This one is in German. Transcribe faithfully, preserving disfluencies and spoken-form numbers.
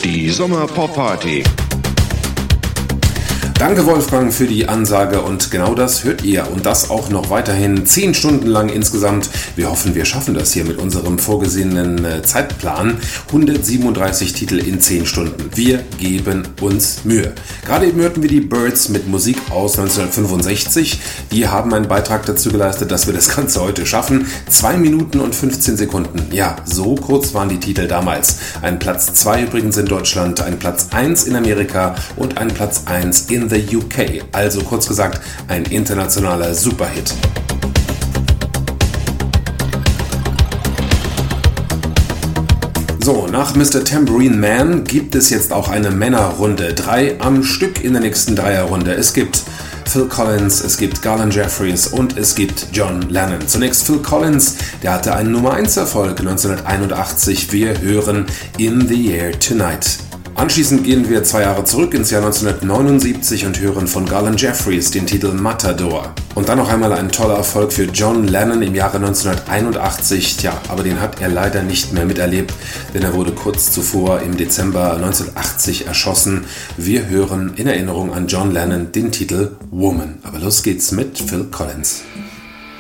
Die Sommer-Pop-Party. Danke Wolfgang für die Ansage und genau das hört ihr und das auch noch weiterhin zehn Stunden lang insgesamt. Wir hoffen, wir schaffen das hier mit unserem vorgesehenen Zeitplan. hundertsiebenunddreißig Titel in zehn Stunden. Wir geben uns Mühe. Gerade eben hörten wir die Byrds mit Musik aus neunzehnhundertfünfundsechzig. Die haben einen Beitrag dazu geleistet, dass wir das Ganze heute schaffen. zwei Minuten und fünfzehn Sekunden. Ja, so kurz waren die Titel damals. Ein Platz zwei übrigens in Deutschland, ein Platz eins in Amerika und ein Platz eins in the U K, also kurz gesagt ein internationaler Superhit. So, nach Mister Tambourine Man gibt es jetzt auch eine Männerrunde. Drei am Stück in der nächsten Dreierrunde. Es gibt Phil Collins, es gibt Garland Jeffries und es gibt John Lennon. Zunächst Phil Collins, der hatte einen Nummer eins Erfolg neunzehnhunderteinundachtzig. Wir hören In the Air Tonight. Anschließend gehen wir zwei Jahre zurück ins Jahr neunzehnhundertneunundsiebzig und hören von Garland Jeffries den Titel Matador. Und dann noch einmal ein toller Erfolg für John Lennon im Jahre neunzehnhunderteinundachtzig. Tja, aber den hat er leider nicht mehr miterlebt, denn er wurde kurz zuvor im Dezember neunzehnhundertachtzig erschossen. Wir hören in Erinnerung an John Lennon den Titel Woman. Aber los geht's mit Phil Collins.